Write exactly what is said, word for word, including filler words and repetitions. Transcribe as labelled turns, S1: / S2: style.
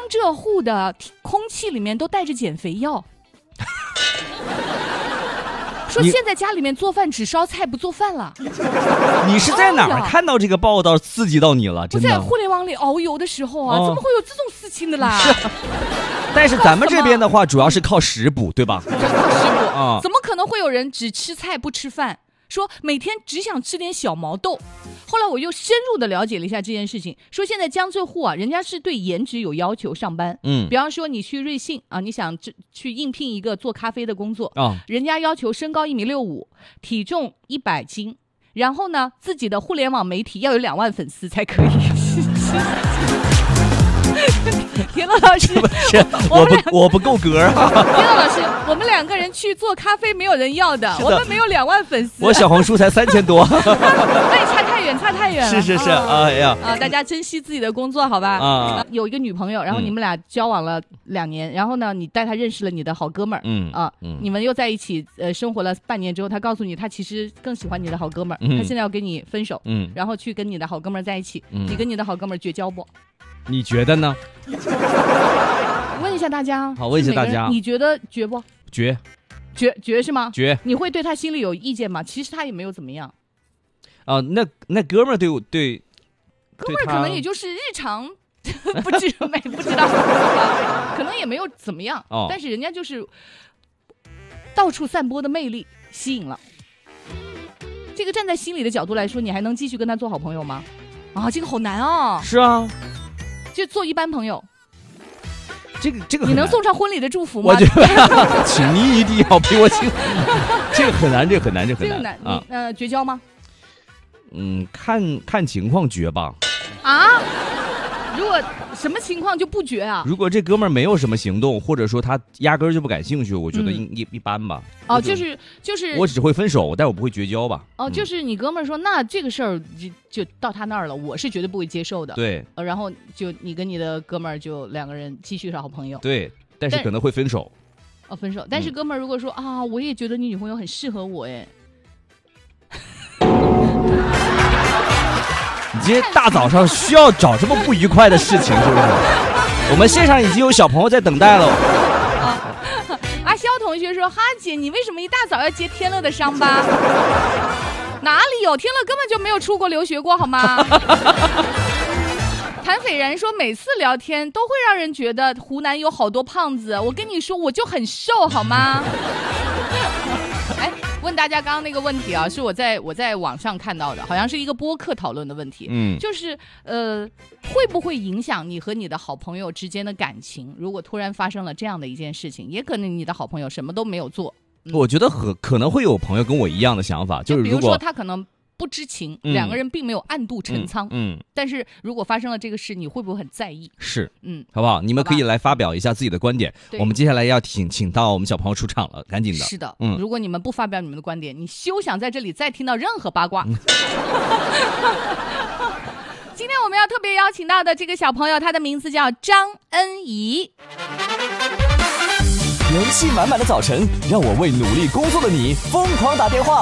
S1: 浙沪的空气里面都带着减肥药。说现在家里面做饭只烧菜不做饭了。
S2: 你是在哪儿看到这个报道刺激到你了？真的，
S1: 我在互联网里遨游的时候啊，哦、怎么会有这种事情的啦？
S2: 是、啊，但是咱们这边的话，主要是靠食补，对吧？
S1: 靠食补
S2: 啊，
S1: 怎么可能会有人只吃菜不吃饭？说每天只想吃点小毛豆。后来我又深入的了解了一下这件事情，说现在江浙沪啊，人家是对颜值有要求上班。嗯，比方说你去瑞幸啊，你想去应聘一个做咖啡的工作啊，人家要求身高一米六五，体重一百斤，然后呢，自己的互联网媒体要有两万粉丝才可以。田乐老师，
S2: 我不我不够格啊！
S1: 田乐老师，我们两个人去做咖啡，没有人要的，的我们没有两万粉丝，
S2: 我小红书才三千多，
S1: 那你差太远，差太远了。
S2: 是是是，啊、哎呀
S1: 啊！大家珍惜自己的工作，好吧？啊，有一个女朋友，然后你们俩交往了两年，嗯、然后呢，你带她认识了你的好哥们儿，嗯啊，嗯你们又在一起呃生活了半年之后，他告诉你他其实更喜欢你的好哥们儿，嗯、他现在要跟你分手，嗯，然后去跟你的好哥们儿在一起，嗯、你跟你的好哥们儿绝交不？
S2: 你觉得呢？
S1: 问一下大家，
S2: 好，问一下大家，
S1: 你觉得绝不？
S2: 绝，
S1: 绝绝是吗？
S2: 绝。
S1: 你会对他心里有意见吗？其实他也没有怎么样。
S2: 啊、呃，那那哥们儿对我对，
S1: 哥们儿可能也就是日常不知没不知道，可能也没有怎么样。哦，但是人家就是到处散播的魅力吸引了。这个站在心理的角度来说，你还能继续跟他做好朋友吗？啊，这个好难啊！
S2: 是啊，
S1: 就做一般朋友。
S2: 这个这个
S1: 你能送上婚礼的祝福吗？
S2: 我觉得，请你一定要陪我请。这个很难，这个很难，这个很难。
S1: 这个难啊！呃，绝交吗？
S2: 嗯，看看情况绝吧。
S1: 啊？如果什么情况就不绝啊？
S2: 如果这哥们儿没有什么行动，或者说他压根儿就不感兴趣，我觉得一、嗯、一一般吧。
S1: 哦，就是就是，
S2: 我只会分手，但我不会绝交吧。
S1: 哦，就是你哥们儿说，那这个事儿就就到他那儿了，我是绝对不会接受的。
S2: 对，
S1: 呃，然后就你跟你的哥们儿就两个人继续是好朋友。
S2: 对，但是可能会分手。
S1: 哦，分手。但是哥们儿如果说、嗯、啊，我也觉得你女朋友很适合我，哎。
S2: 你今天大早上需要找这么不愉快的事情，是不是？我们线上已经有小朋友在等待了。
S1: 啊，阿肖同学说：“哈姐，你为什么一大早要揭天乐的伤疤？哪里有？天乐根本就没有出国留学过，好吗？”谭斐然说：“每次聊天都会让人觉得湖南有好多胖子，我跟你说，我就很瘦，好吗？”哎，问大家刚刚那个问题啊，是我在我在网上看到的，好像是一个播客讨论的问题，嗯，就是呃，会不会影响你和你的好朋友之间的感情？如果突然发生了这样的一件事情，也可能你的好朋友什么都没有做。
S2: 嗯、我觉得可可能会有朋友跟我一样的想法，就是如果
S1: 比如说他可能不知情，嗯、两个人并没有暗度陈仓，嗯，嗯但是如果发生了这个事，你会不会很在意？
S2: 是，嗯，好不好？你们可以来发表一下自己的观点。我们接下来要请请到我们小朋友出场了，赶紧的。
S1: 是的，嗯，如果你们不发表你们的观点，你休想在这里再听到任何八卦。嗯、今天我们要特别邀请到的这个小朋友，他的名字叫张恩怡。
S3: 元气满满的早晨，让我为努力工作的你疯狂打电话。